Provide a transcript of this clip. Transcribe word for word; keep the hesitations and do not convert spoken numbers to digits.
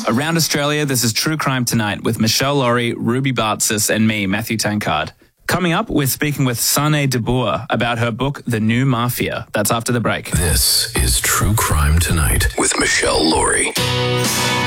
Around Australia, this is True Crime Tonight with Michelle Laurie, Ruby Bartsis, and me, Matthew Tankard. Coming up, we're speaking with Sane de Boer about her book, The New Mafia. That's after the break. This is True Crime Tonight with Michelle Laurie.